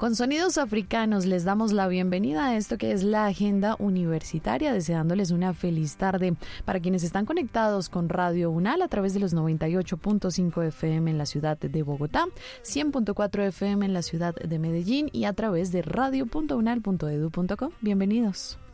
Con sonidos africanos les damos la bienvenida a esto que es la agenda universitaria, deseándoles una feliz tarde para quienes están conectados con Radio UNAL a través de los 98.5 FM en la ciudad de Bogotá, 100.4 FM en la ciudad de Medellín y a través de radio.unal.edu.co. Bienvenidos.